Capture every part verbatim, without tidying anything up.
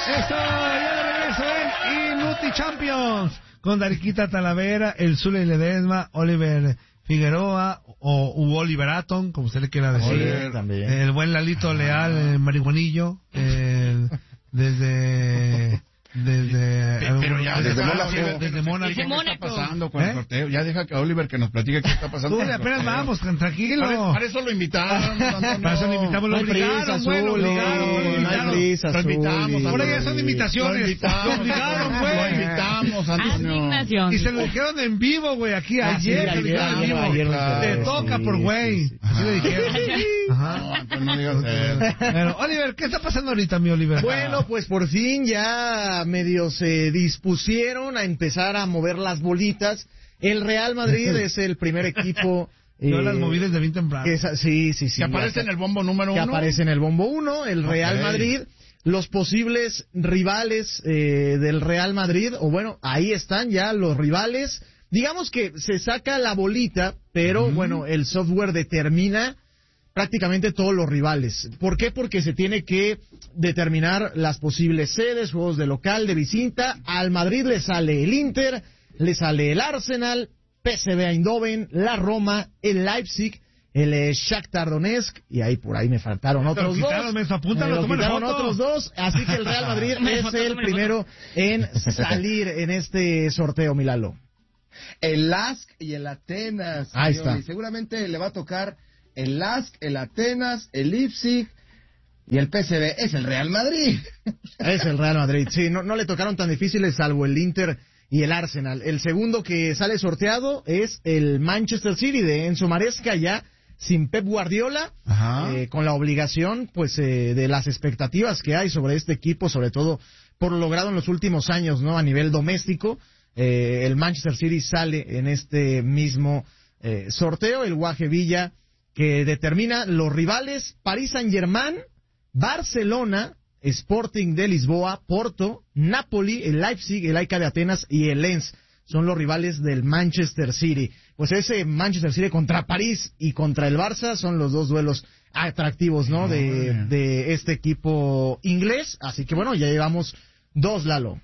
Esto ya de regreso en Inuti Champions con Dariquita Talavera, el Zule Ledesma, Oliver Figueroa o u Oliver Atom, como usted le quiera decir. Oliver, también. El buen Lalito Leal, el marihuanillo, el, desde... Desde, pero ya desde, deja, Mónaco, Oliver, desde Mónaco. ¿Qué Mónaco. está pasando con ¿Eh? el sorteo? Ya deja que Oliver que nos platique qué está pasando. Tú, con el apenas sorteo. vamos, tranquilo. Para, para eso lo invitaron. Para eso lo invitamos, lo No hay obligaron, prisa, güey, lo Zuli, obligaron, lo no hay obligaron. prisa, Lo invitamos, Zuli. Ahora ya son invitaciones. Lo invitamos, Lo obligaron, güey. Lo invitamos, Antonio. Asignación. Y se lo dijeron en vivo, güey, aquí Ah, sí, ayer. se lo ayer, dijeron en ayer, vivo. ayer, claro. Te sí, toca sí, por güey. sí, sí. Así le dijeron. No, Ajá. Antonio, no digas eso. Bueno, Oliver, ¿qué está pasando ahorita, mi Oliver? Bueno, pues por fin ya medio se dispusieron a empezar a mover las bolitas. El Real Madrid es el primer equipo... Yo eh, las moví desde bien temprano. que es- sí, sí, sí. Que aparece ya en el bombo número que uno. aparece en el bombo uno, el Real Ok. Madrid, los posibles rivales eh, del Real Madrid, o bueno, ahí están ya los rivales. Digamos que se saca la bolita, pero bueno, el software determina prácticamente todos los rivales. ¿Por qué? Porque se tiene que determinar las posibles sedes, juegos de local, de visita. Al Madrid le sale el Inter, le sale el Arsenal, P S V Eindhoven, la Roma, el Leipzig, el eh, Shakhtar Donetsk, y ahí por ahí me faltaron Te lo otros quitaron, dos. me apúntalo, Me lo tómale quitaron foto. otros dos, así que el Real Madrid Tómale es foto, el tómale primero en salir en este sorteo, Milalo. El Lask y el Atenas. Ahí señor, está. Y seguramente le va a tocar el Lask, el Atenas, el Leipzig y el P S V. Es el Real Madrid. Es el Real Madrid, sí, no, no le tocaron tan difíciles salvo el Inter y el Arsenal. El segundo que sale sorteado es el Manchester City de Enzo Maresca, ya sin Pep Guardiola, Ajá. eh, con la obligación pues eh, de las expectativas que hay sobre este equipo, sobre todo por lo logrado en los últimos años, ¿no? A nivel doméstico, eh, el Manchester City sale en este mismo eh, sorteo, el Guaje Villa, que determina los rivales: Paris Saint-Germain, Barcelona, Sporting de Lisboa, Porto, Napoli, el Leipzig, el A E K de Atenas y el Lens. Son los rivales del Manchester City. Pues ese Manchester City contra París y contra el Barça son los dos duelos atractivos, ¿no? De, de este equipo inglés. Así que bueno, ya llevamos dos, Lalo.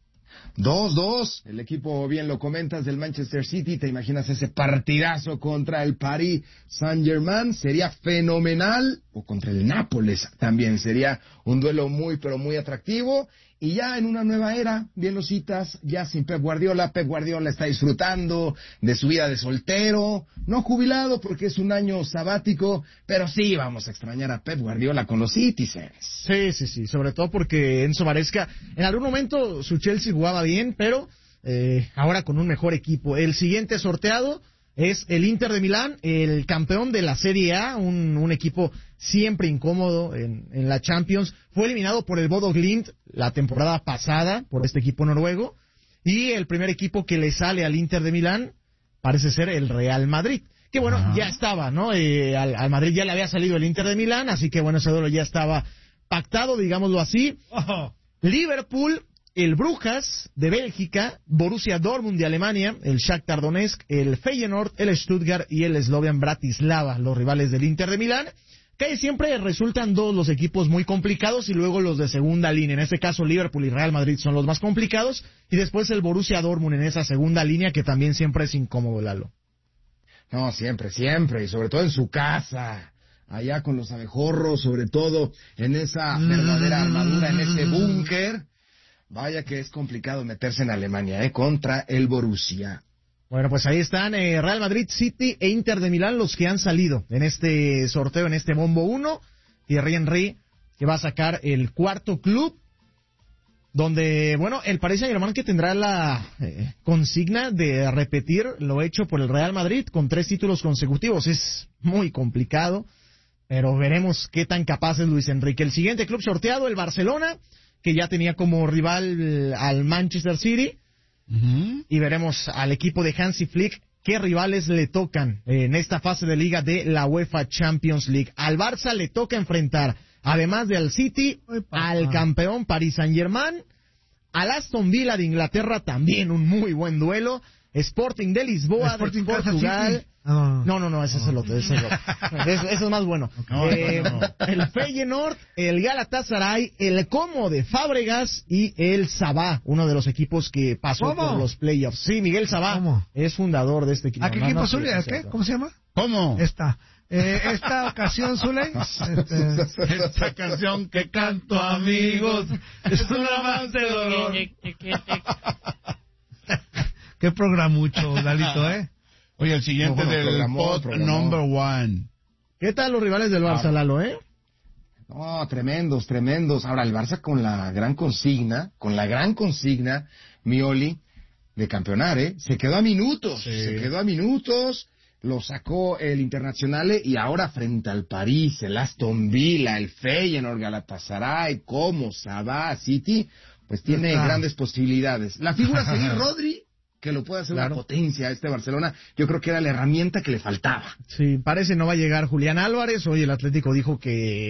dos dos. El equipo, bien lo comentas, del Manchester City. ¿Te imaginas ese partidazo contra el Paris Saint-Germain? Sería fenomenal. O contra el Nápoles también. Sería un duelo muy, pero muy atractivo. Y ya en una nueva era, bien lo citas, ya sin Pep Guardiola. Pep Guardiola está disfrutando de su vida de soltero. No jubilado porque es un año sabático. Pero sí vamos a extrañar a Pep Guardiola con los Citizens. Sí, sí, sí. Sobre todo porque Enzo Maresca, en algún momento su Chelsea jugaba bien, pero eh, ahora con un mejor equipo. El siguiente sorteado es el Inter de Milán, el campeón de la Serie A, un, un equipo siempre incómodo en, en la Champions. Fue eliminado por el Bodo Glimt la temporada pasada, por este equipo noruego. Y el primer equipo que le sale al Inter de Milán parece ser el Real Madrid. Que bueno, Ajá. ya estaba, ¿no? Eh, al, al Madrid ya le había salido el Inter de Milán, así que bueno, ese duelo ya estaba pactado, digámoslo así. Oh, Liverpool, el Brujas de Bélgica, Borussia Dortmund de Alemania, el Shakhtar Donetsk, el Feyenoord, el Stuttgart y el Slovan Bratislava, los rivales del Inter de Milán, que siempre resultan dos los equipos muy complicados y luego los de segunda línea. En este caso Liverpool y Real Madrid son los más complicados y después el Borussia Dortmund en esa segunda línea que también siempre es incómodo, Lalo. No, siempre, siempre. Y sobre todo en su casa. Allá con los abejorros, sobre todo en esa verdadera armadura, en ese búnker. Vaya que es complicado meterse en Alemania, ¿eh? Contra el Borussia. Bueno, pues ahí están eh, Real Madrid, City e Inter de Milán los que han salido en este sorteo, en este Bombo uno. Thierry Henry que va a sacar el cuarto club, donde, bueno, el Paris Saint-Germain que tendrá la eh, consigna de repetir lo hecho por el Real Madrid con tres títulos consecutivos. Es muy complicado, pero veremos qué tan capaz es Luis Enrique. El siguiente club sorteado, el Barcelona, que ya tenía como rival al Manchester City. Uh-huh. Y veremos al equipo de Hansi Flick qué rivales le tocan en esta fase de liga de la UEFA Champions League. Al Barça le toca enfrentar, además de al City, al campeón Paris Saint-Germain, al Aston Villa de Inglaterra, también un muy buen duelo, Sporting de Lisboa, Sporting de Casa Portugal. City. Ah, No, no, no, ese es el otro, ese es el otro. Eso, eso es más bueno. No, Eh, no, no. El Feyenoord, el Galatasaray, el Como de Fábregas y el Sabah, uno de los equipos que pasó ¿Cómo? por los playoffs. Sí, Miguel Sabah ¿Cómo? es fundador de este equipo. ¿A qué No, equipo, no, Zule? ¿A sí, qué? sí, ¿Cómo se llama? ¿Cómo? Esta. Eh, esta ocasión, Zule. Este, Esta canción que canto, amigos, es una más de dolor. qué programucho, Lalito, ¿eh? Oye, el siguiente No, bueno, del programó, pot programó. number one. ¿Qué tal los rivales del Barça, Lalo, eh? No, tremendos, tremendos. Ahora, el Barça con la gran consigna, con la gran consigna, Mioli, de campeonar, ¿eh? Se quedó a minutos, Sí. se quedó a minutos, lo sacó el Internazionale y ahora frente al París, el Aston Villa, el Feyenoord, Galatasaray, Como, Sabah, City, pues tiene Está. grandes posibilidades. La figura sería Rodri, que lo puede hacer Claro. una potencia a este Barcelona. Yo creo que era la herramienta que le faltaba. Sí, parece no va a llegar Julián Álvarez. Hoy el Atlético dijo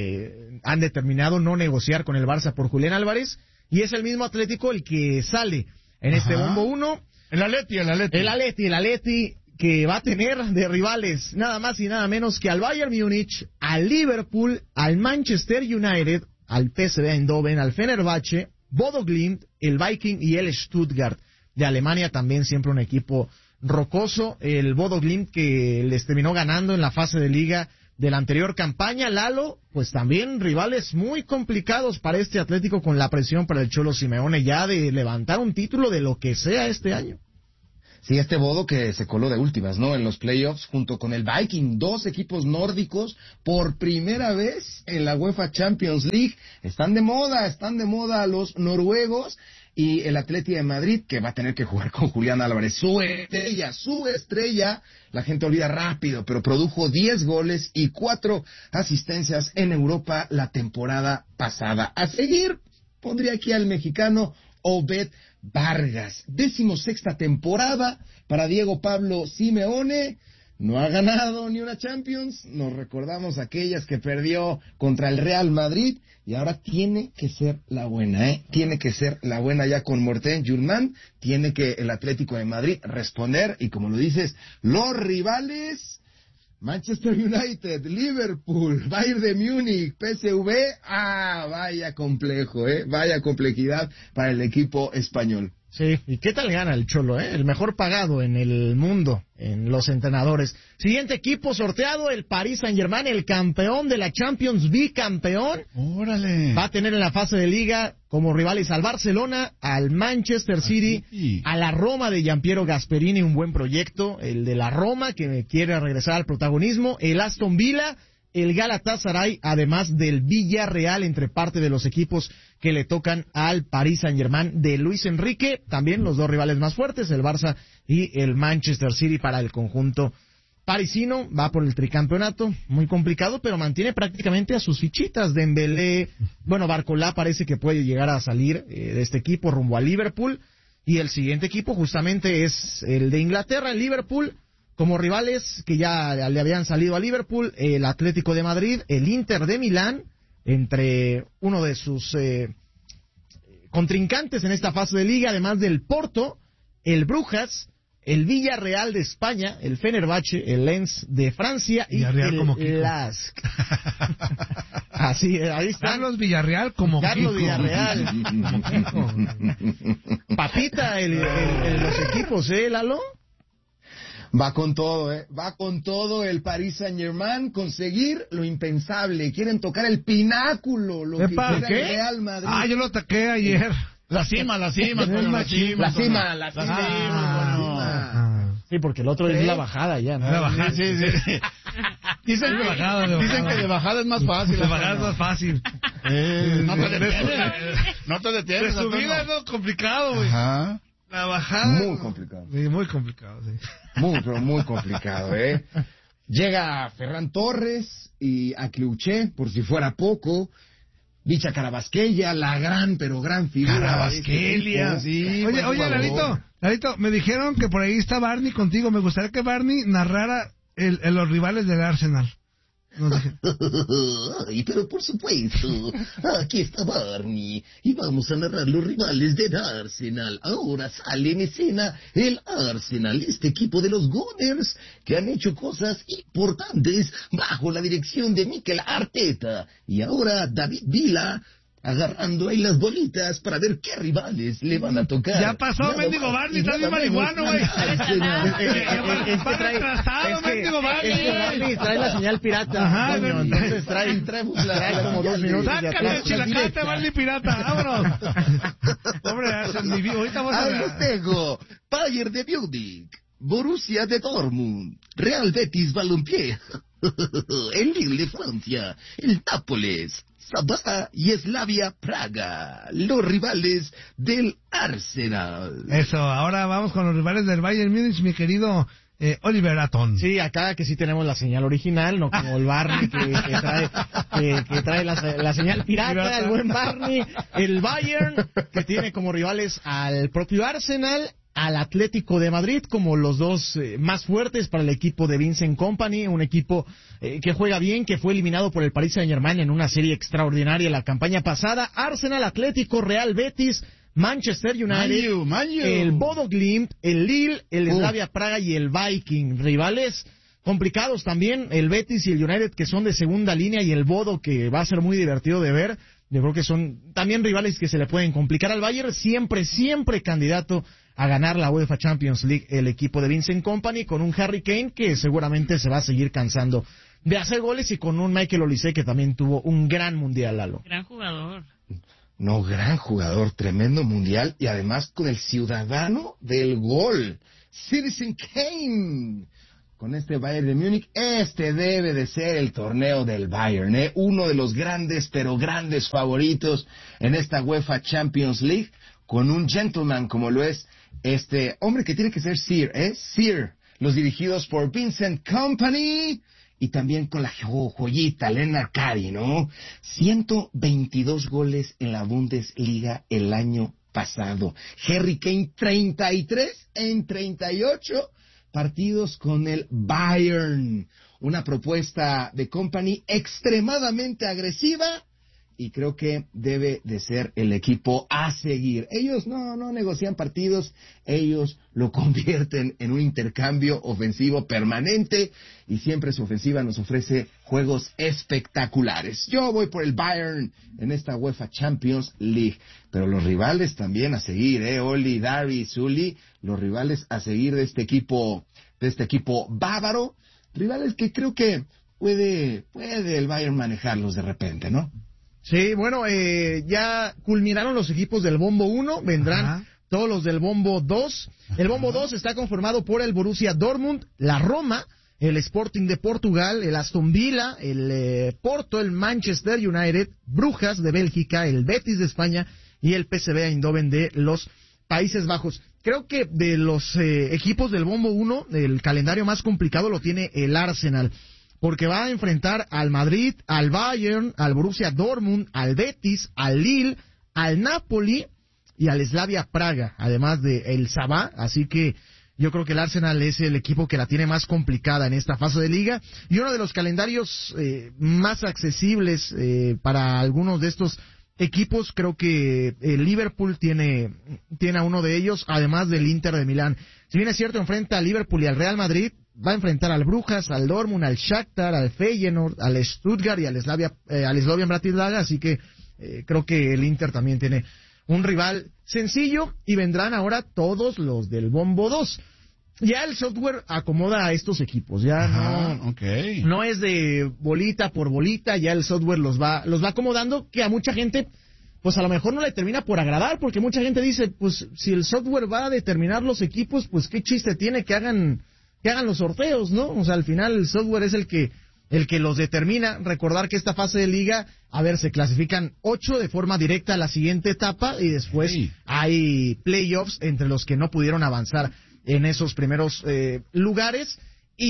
que han determinado no negociar con el Barça por Julián Álvarez. Y es el mismo Atlético el que sale en este Ajá. bombo uno. El Atleti, el Atleti. El Atleti, el Atleti que va a tener de rivales nada más y nada menos que al Bayern Múnich, al Liverpool, al Manchester United, al P S V Eindhoven, al Fenerbahce, Bodo Glimt, el Viking y el Stuttgart de Alemania, también siempre un equipo rocoso. El Bodo Glimt que les terminó ganando en la fase de liga de la anterior campaña. Lalo, pues también rivales muy complicados para este Atlético, con la presión para el Cholo Simeone ya de levantar un título de lo que sea este año. Sí, este Bodo que se coló de últimas, ¿no? En los playoffs junto con el Viking, dos equipos nórdicos por primera vez en la UEFA Champions League. Están de moda, están de moda los noruegos y el Atleti de Madrid que va a tener que jugar con Julián Álvarez, su estrella, su estrella. La gente olvida rápido, pero produjo diez goles y cuatro asistencias en Europa la temporada pasada. A seguir, pondría aquí al mexicano Obed Vargas. Decimosexta temporada para Diego Pablo Simeone. No ha ganado ni una Champions. Nos recordamos aquellas que perdió contra el Real Madrid. Y ahora tiene que ser la buena, ¿eh? Tiene que ser la buena ya con Morten Jurman. Tiene que el Atlético de Madrid responder. Y como lo dices, los rivales... Manchester United, Liverpool, Bayern de Múnich, P S V, ah, vaya complejo, eh, vaya complejidad para el equipo español. Sí, ¿y qué tal gana el Cholo, eh? El mejor pagado en el mundo, en los entrenadores. Siguiente equipo sorteado, el Paris Saint-Germain, el campeón de la Champions, bicampeón. Órale. Va a tener en la fase de liga como rivales al Barcelona, al Manchester City, City. a la Roma de Giampiero Gasperini, un buen proyecto, el de la Roma que quiere regresar al protagonismo, el Aston Villa, el Galatasaray, además del Villarreal, entre parte de los equipos que le tocan al Paris Saint-Germain de Luis Enrique. También los dos rivales más fuertes, el Barça y el Manchester City para el conjunto parisino. Va por el tricampeonato, muy complicado, pero mantiene prácticamente a sus fichitas. Dembélé, bueno, Barcolá parece que puede llegar a salir eh, de este equipo rumbo a Liverpool. Y el siguiente equipo justamente es el de Inglaterra, el Liverpool. Como rivales que ya le habían salido a Liverpool, el Atlético de Madrid, el Inter de Milán, entre uno de sus eh, contrincantes en esta fase de liga, además del Porto, el Brujas, el Villarreal de España, el Fenerbahce, el Lens de Francia y Villarreal el como Kiko. Lask. Así, ahí está. Carlos Villarreal como Carlos Kiko. Villarreal. Como Kiko. Papita, el, el- el- los equipos, ¿eh, Lalo? Va con todo, eh, va con todo el Paris Saint-Germain, conseguir lo impensable, quieren tocar el pináculo, lo Epa, que quiera ¿qué? el Real Madrid. Ah, yo lo ataqué ayer. La cima, la cima, Toño, la cima. La Toño. cima, la cima. cima, Toño. Ah, Sí, porque el otro es la bajada ya, ¿no? La bajada. Sí, sí, sí. Dicen, De que, bajada, de dicen bajada. que de bajada es más fácil. de bajar es más fácil. Eh, no te detienes. No te De detienes. subida es Antonio. lo complicado, güey. Ajá. La bajada. Muy complicado. Sí, muy complicado, sí. Muy, pero muy complicado, ¿eh? Llega Ferran Torres y Acliuché, por si fuera poco. Dicha Carabasquelia, la gran, pero gran figura. Carabasquelia, de este equipo. sí. Oye, por oye, favor. Lalito, Lalito, me dijeron que por ahí está Barney contigo. Me gustaría que Barney narrara el, el- los rivales del Arsenal. Ay, pero por supuesto, aquí está Barney y vamos a narrar los rivales del Arsenal. Ahora sale en escena el Arsenal, este equipo de los Gunners que han hecho cosas importantes bajo la dirección de Mikel Arteta. Y ahora David Villa agarrando ahí las bolitas para ver qué rivales le van a tocar. Ya pasó, mendigo Barney, está bien marihuano, güey. Es que Barney trae la señal pirata. Ajá, coño, entonces trae, trae, trae como dos minutos. Sácame el chilacate, Barney pirata, vámonos. Hombre, ahorita vamos a Ahí ver. los tengo. Bayern de Múnich, Borussia de Dortmund, Real Betis Balompié, el Lille de Francia, el Nápoles, Sabah y Slavia Praga, los rivales del Arsenal. Eso, ahora vamos con los rivales del Bayern Múnich, mi querido eh, Oliver Aton. Sí, acá que sí tenemos la señal original, no como el Barney que, que trae, que, que trae la, la señal pirata, pirata, el buen Barney. El Bayern, que tiene como rivales al propio Arsenal, al Atlético de Madrid, como los dos eh, más fuertes para el equipo de Vincent Kompany, un equipo eh, que juega bien, que fue eliminado por el Paris Saint-Germain en una serie extraordinaria la campaña pasada. Arsenal, Atlético, Real Betis, Manchester United, Man U, Man U. el Bodo Glimt, el Lille, el uh. Slavia Praga y el Viking. Rivales complicados también, el Betis y el United, que son de segunda línea, y el Bodo, que va a ser muy divertido de ver. Yo creo que son también rivales que se le pueden complicar al Bayern, siempre, siempre candidato a ganar la UEFA Champions League el equipo de Vincent Kompany, con un Harry Kane que seguramente se va a seguir cansando de hacer goles, y con un Michael Olise que también tuvo un gran mundial, Lalo. Gran jugador. No, gran jugador, tremendo mundial, y además con el ciudadano del gol, Citizen Kane. Con este Bayern de Múnich, este debe de ser el torneo del Bayern, ¿eh? Uno de los grandes, pero grandes favoritos en esta UEFA Champions League, con un gentleman como lo es este hombre que tiene que ser Sir, ¿eh? Sir, los dirigidos por Vincent Kompany, y también con la jo joyita, Lennart Kari, ¿no? ciento veintidós goles en la Bundesliga el año pasado. Harry Kane, treinta y tres en treinta y ocho partidos con el Bayern. Una propuesta de Kompany extremadamente agresiva, y creo que debe de ser el equipo a seguir. Ellos no, no negocian partidos, ellos lo convierten en un intercambio ofensivo permanente, y siempre su ofensiva nos ofrece juegos espectaculares. Yo voy por el Bayern en esta UEFA Champions League, pero los rivales también a seguir, eh, Oli, Dari, Zuli, los rivales a seguir de este equipo, de este equipo bávaro, rivales que creo que puede, puede el Bayern manejarlos de repente, ¿no? Sí, bueno, eh, ya culminaron los equipos del Bombo uno, vendrán Ajá. todos los del Bombo dos. El Bombo dos está conformado por el Borussia Dortmund, la Roma, el Sporting de Portugal, el Aston Villa, el eh, Porto, el Manchester United, Brujas de Bélgica, el Betis de España y el P S V Eindhoven de los Países Bajos. Creo que de los eh, equipos del Bombo uno, el calendario más complicado lo tiene el Arsenal, porque va a enfrentar al Madrid, al Bayern, al Borussia Dortmund, al Betis, al Lille, al Napoli y al Slavia Praga, además de el Sabah. Así que yo creo que el Arsenal es el equipo que la tiene más complicada en esta fase de liga, y uno de los calendarios eh, más accesibles eh, para algunos de estos equipos. Creo que el Liverpool tiene, tiene a uno de ellos, además del Inter de Milán. Si bien es cierto, enfrenta al Liverpool y al Real Madrid, va a enfrentar al Brujas, al Dortmund, al Shakhtar, al Feyenoord, al Stuttgart y al Slavia, eh, al Slovan Bratislava, así que eh, creo que el Inter también tiene un rival sencillo, y vendrán ahora todos los del Bombo dos. Ya el software acomoda a estos equipos, ya Ajá, no, okay. no es de bolita por bolita, ya el software los va, los va acomodando, que a mucha gente pues a lo mejor no le termina por agradar, porque mucha gente dice, pues si el software va a determinar los equipos, pues qué chiste tiene que hagan que hagan los sorteos, ¿no? O sea, al final el software es el que el que los determina. Recordar que esta fase de liga, a ver, se clasifican ocho de forma directa a la siguiente etapa, y después sí. hay playoffs entre los que no pudieron avanzar en esos primeros eh, lugares,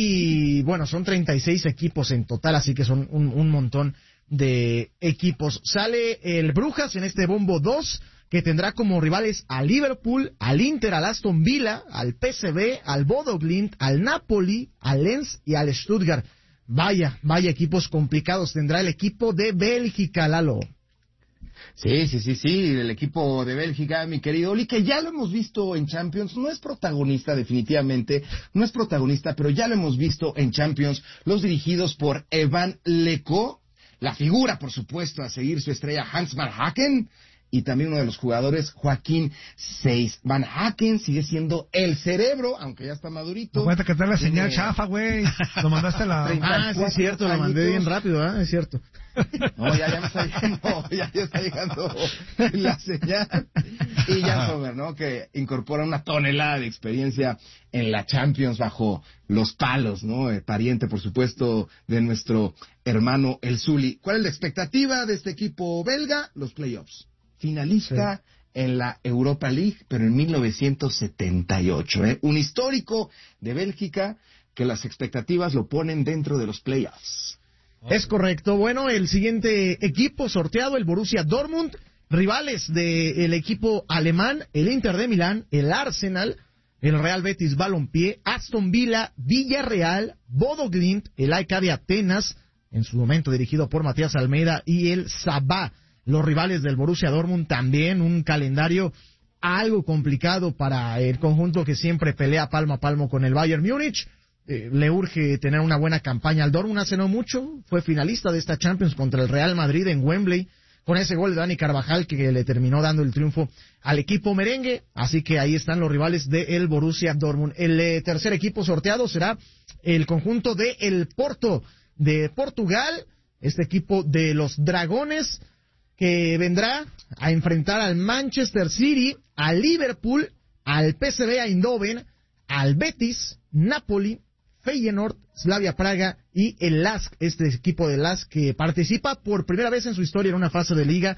y bueno, son treinta y seis equipos en total, así que son un, un montón de equipos. Sale el Brujas en este Bombo dos, que tendrá como rivales al Liverpool, al Inter, al Aston Villa, al P S V, al Bodo Glimt, al Napoli, al Lens y al Stuttgart. vaya, vaya equipos complicados tendrá el equipo de Bélgica, Lalo. Sí, sí, sí, sí, el equipo de Bélgica, mi querido Oli, que ya lo hemos visto en Champions, no es protagonista definitivamente, no es protagonista, pero ya lo hemos visto en Champions, los dirigidos por Evan Leco, la figura, por supuesto, a seguir su estrella Hans Van Haken, y también uno de los jugadores, Joaquín Seis. Van Haken sigue siendo el cerebro, aunque ya está madurito. Cuenta que está la Tiene... señal chafa, güey. Lo mandaste a la... Ah, sí, es cierto, lo mandé bien rápido, ¿eh? Es cierto. No, ya, ya me está llegando, ya, ya está llegando la señal. Y Jan Sommer, ¿no? Que incorpora una tonelada de experiencia en la Champions bajo los palos, ¿no? Eh, pariente, por supuesto, de nuestro hermano el Zuli. ¿Cuál es la expectativa de este equipo belga? Los playoffs. Finalista sí. en la Europa League, pero en mil novecientos setenta y ocho, ¿eh? Un histórico de Bélgica que las expectativas lo ponen dentro de los playoffs. Es correcto. Bueno, el siguiente equipo sorteado, el Borussia Dortmund, rivales del equipo alemán, el Inter de Milán, el Arsenal, el Real Betis Balompié, Aston Villa, Villarreal, Bodo Glimt, el A E K de Atenas, en su momento dirigido por Matías Almeida, y el Sabah. Los rivales del Borussia Dortmund también un calendario algo complicado para el conjunto que siempre pelea palmo a palmo con el Bayern Múnich. Eh, le urge tener una buena campaña al Dortmund. Hace no mucho fue finalista de esta Champions contra el Real Madrid en Wembley, con ese gol de Dani Carvajal que le terminó dando el triunfo al equipo merengue. Así que ahí están los rivales del Borussia Dortmund. El eh, tercer equipo sorteado será el conjunto de el Porto de Portugal, este equipo de los Dragones, que vendrá a enfrentar al Manchester City, al Liverpool, al P S V Eindhoven, al Betis, Napoli, Feyenoord, Slavia Praga y el L A S K, este equipo del L A S K que participa por primera vez en su historia en una fase de liga